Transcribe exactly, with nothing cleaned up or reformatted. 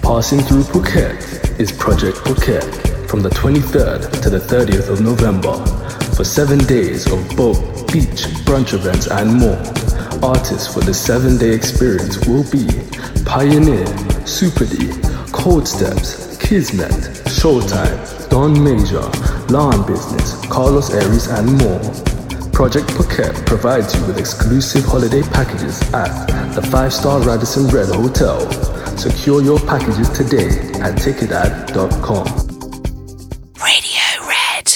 Passing through Phuket is Project Phuket from the twenty-third to the thirtieth of November for seven days of boat, beach, brunch events and more. Artists for the seven-day experience will be Pioneer, Super D, Cold Steps, Kismet, Showtime, Don Major, Lawn Business, Carlos Aries and more. Project Phuket provides you with exclusive holiday packages at the five-star Radisson Red Hotel. Secure your packages today at ticketad dot com.